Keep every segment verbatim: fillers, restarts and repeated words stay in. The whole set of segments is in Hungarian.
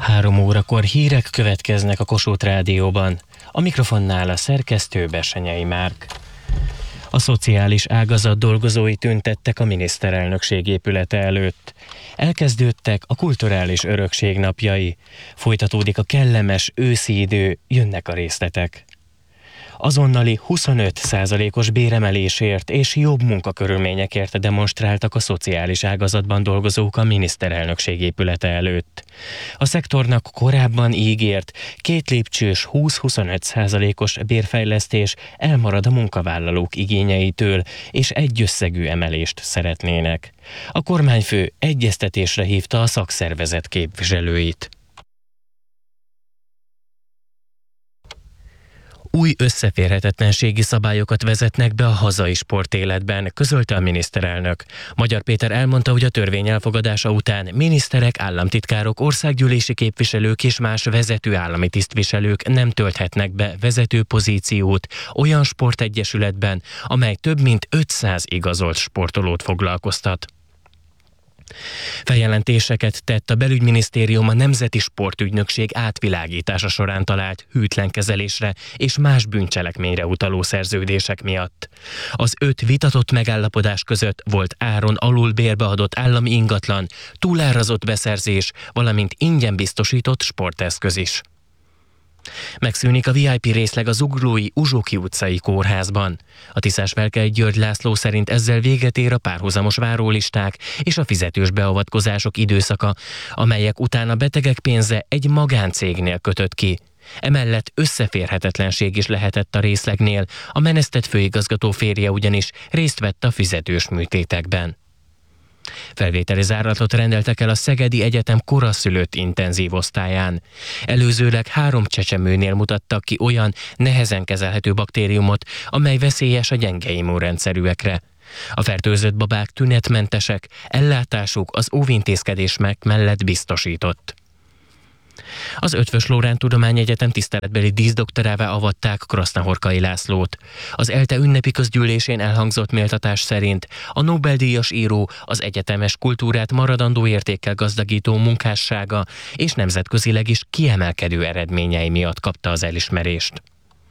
Három órakor hírek következnek a Kossuth Rádióban. A mikrofonnál a szerkesztő Bessenyei Márk. A szociális ágazat dolgozói tüntettek a miniszterelnökség épülete előtt. Elkezdődtek a kulturális örökség napjai. Folytatódik a kellemes őszi idő, jönnek a részletek. Azonnali huszonöt százalékos béremelésért és jobb munkakörülményekért demonstráltak a szociális ágazatban dolgozók a miniszterelnökség épülete előtt. A szektornak korábban ígért két lépcsős húsz-huszonöt százalékos bérfejlesztés elmarad a munkavállalók igényeitől, és egy összegű emelést szeretnének. A kormányfő egyeztetésre hívta a szakszervezet képviselőit. Új összeférhetetlenségi szabályokat vezetnek be a hazai sportéletben, közölte a miniszterelnök. Magyar Péter elmondta, hogy a törvény elfogadása után miniszterek, államtitkárok, országgyűlési képviselők és más vezető állami tisztviselők nem tölthetnek be vezető pozíciót olyan sportegyesületben, amely több mint ötszáz igazolt sportolót foglalkoztat. Feljelentéseket tett a Belügyminisztérium a Nemzeti Sportügynökség átvilágítása során talált hűtlen kezelésre és más bűncselekményre utaló szerződések miatt. Az öt vitatott megállapodás között volt áron alul bérbeadott állami ingatlan, túlárazott beszerzés, valamint ingyen biztosított sporteszköz is. Megszűnik a vé i pé részleg a Zuglói Uzsoki utcai kórházban. A Tiszás-Velkely György László szerint ezzel véget ér a párhuzamos várólisták és a fizetős beavatkozások időszaka, amelyek után a betegek pénze egy magáncégnél kötött ki. Emellett összeférhetetlenség is lehetett a részlegnél, a menesztett főigazgató férje ugyanis részt vett a fizetős műtétekben. Felvételi záratot rendeltek el a Szegedi Egyetem koraszülött intenzív osztályán. Előzőleg három csecsemőnél mutattak ki olyan nehezen kezelhető baktériumot, amely veszélyes a gyenge immunrendszerűekre. A fertőzött babák tünetmentesek, ellátásuk az óvintézkedések mellett biztosított. Az Eötvös Loránd Tudományegyetem tiszteletbeli díszdoktorává avatták Krasznahorkai Lászlót. Az ELTE ünnepi közgyűlésén elhangzott méltatás szerint a Nobel-díjas író az egyetemes kultúrát maradandó értékkel gazdagító munkássága és nemzetközileg is kiemelkedő eredményei miatt kapta az elismerést.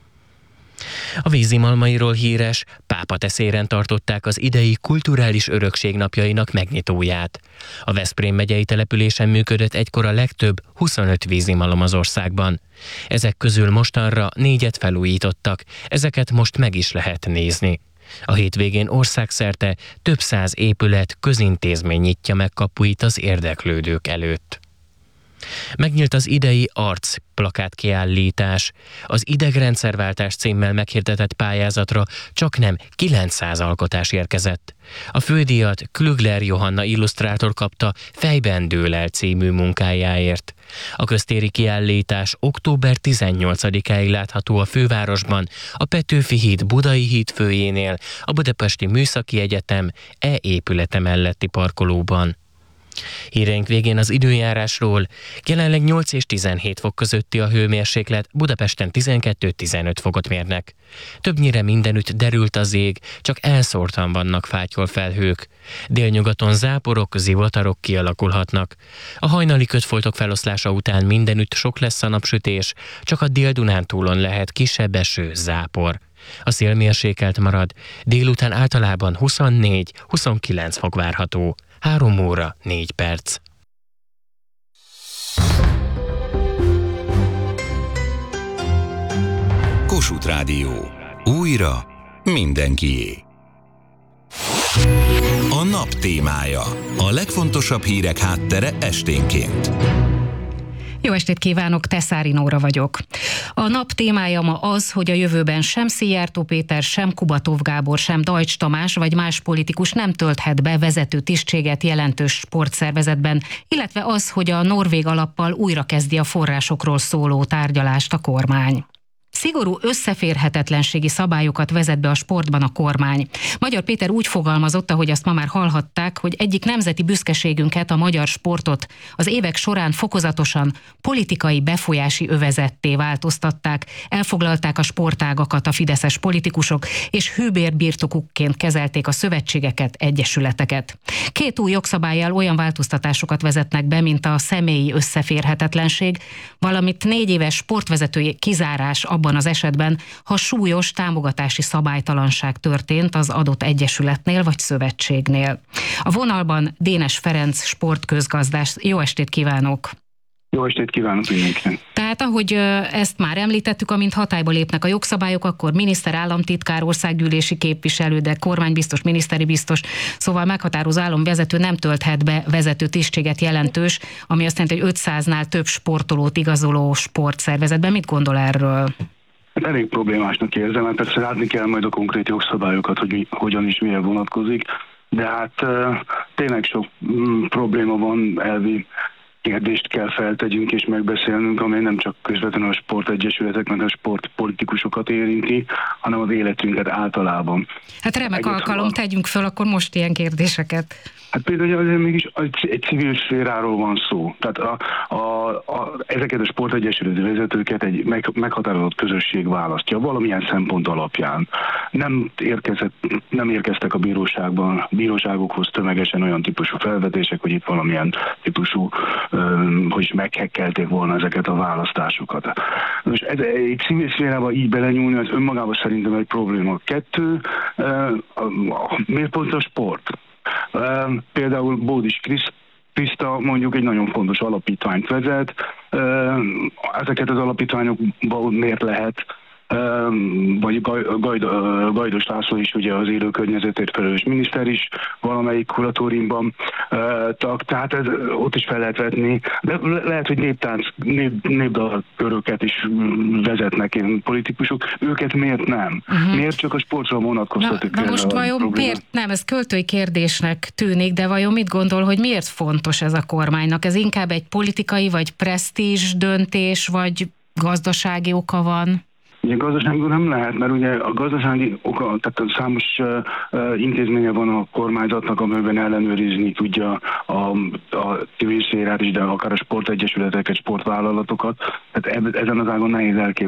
A Vízimalmairól híres Pápateszéren tartották az idei kulturális örökség napjainak megnyitóját. A Veszprém megyei településen működött egykor a legtöbb, huszonöt vízimalom az országban. Ezek közül mostanra négyet felújítottak, ezeket most meg is lehet nézni. A hétvégén országszerte több száz épület, közintézmény nyitja meg kapuit az érdeklődők előtt. Megnyílt az idei arc plakátkiállítás. Az idegrendszerváltás címmel meghirdetett pályázatra csaknem kilencszáz alkotás érkezett. A fődíjat Klügler Johanna illusztrátor kapta Fejben dől el című munkájáért. A köztéri kiállítás október tizennyolcadikáig látható a fővárosban, a Petőfi híd Budai hídfőjénél, a Budapesti Műszaki Egyetem E épülete melletti parkolóban. Híreink végén az időjárásról. Jelenleg nyolc és tizenhét fok közötti a hőmérséklet, Budapesten tizenkettő-tizenöt fokot mérnek. Többnyire mindenütt derült az ég, csak elszórtan vannak fátyolfelhők. Délnyugaton záporok, zivatarok kialakulhatnak. A hajnali kötfoltok feloszlása után mindenütt sok lesz a napsütés, csak a Dél-Dunántúlon lehet kisebb eső, zápor. A szél mérsékelt marad, délután általában huszonnégy-huszonkilenc fok várható. Három óra, négy perc. Kossuth Rádió. Újra mindenkié. A nap témája. A legfontosabb hírek háttere esténként. Jó estét kívánok, Teszári Nóra vagyok. A nap témája ma az, hogy a jövőben sem Szijjártó Péter, sem Kubatov Gábor, sem Deutsch Tamás vagy más politikus nem tölthet be vezető tisztséget jelentős sportszervezetben, illetve az, hogy a norvég alappal újra kezdi a forrásokról szóló tárgyalást a kormány. Szigorú összeférhetetlenségi szabályokat vezet be a sportban a kormány. Magyar Péter úgy fogalmazott, ahogy azt ma már hallhatták, hogy egyik nemzeti büszkeségünket, a magyar sportot az évek során fokozatosan politikai befolyási övezetté változtatták, elfoglalták a sportágakat a fideszes politikusok, és hűbérbirtokukként kezelték a szövetségeket, egyesületeket. Két új jogszabállyal olyan változtatásokat vezetnek be, mint a személyi összeférhetetlenség, valamint négy éves sportvezetői kizárás abban az esetben, ha súlyos támogatási szabálytalanság történt az adott egyesületnél vagy szövetségnél. A vonalban Dénes Ferenc sportközgazdász. Jó estét kívánok! Jó estét kívánok mindenkinek! Tehát ahogy ezt már említettük, amint hatályba lépnek a jogszabályok, akkor miniszter, államtitkár, országgyűlési képviselő, de kormánybiztos, miniszteri biztos, szóval meghatározó államvezető nem tölthet be vezető tisztséget jelentős, ami azt jelenti, hogy ötszáznál több sportolót igazoló sportszervezetben. Mit gondol erről? Hát elég problémásnak érzem, mert persze látni kell majd a konkrét jogszabályokat, hogy mi, hogyan és mire vonatkozik, de hát uh, tényleg sok mm, probléma van, elvi kérdést kell feltegyünk és megbeszélnünk, amely nem csak közvetlenül a sportegyesületek, meg a sportpolitikusokat érinti, hanem az életünket általában. Hát remek Egész alkalom, van. Tegyünk föl akkor most ilyen kérdéseket. Hát például azért mégis egy civil szféráról van szó. Tehát a, a, a, ezeket a sportegyesületi vezetőket egy meg, meghatározott közösség választja valamilyen szempont alapján. Nem, érkezett, nem érkeztek a bíróságban, bíróságokhoz tömegesen olyan típusú felvetések, hogy itt valamilyen típusú, öm, hogy meghekkelték volna ezeket a választásokat. Most ez, egy civil szférában így belenyúlni, az önmagában szerintem egy probléma. Kettő, öm, miért pont a sport? Uh, például Bódis Kriszta mondjuk egy nagyon fontos alapítványt vezet. Uh, ezeket az alapítványokban miért lehet, uh, vagy Gajd, uh, Gajdos László is, ugye az élő környezetért felelős miniszter is valamelyik kuratóriumban uh, tag, tehát ez, ott is fel lehet vetni. De le, lehet, hogy néptánc, nép, népdalköröket is vezetnek ilyen politikusok. Őket miért nem? Uh-huh. Miért csak a sportra vonatkoztatik? Na, na most vajon miért nem? Ez költői kérdésnek tűnik, de vajon mit gondol, hogy miért fontos ez a kormánynak? Ez inkább egy politikai vagy presztízs döntés, vagy gazdasági oka van? Ugye gazdasági nem lehet, mert ugye a gazdasági oka, tehát számos uh, uh, intézménye van a kormányzatnak, amiben ellenőrizni tudja a, a civil szférát is, de akár a sportegyesületeket, sportvállalatokat. Tehát ezen az ágon nehéz elképzelni.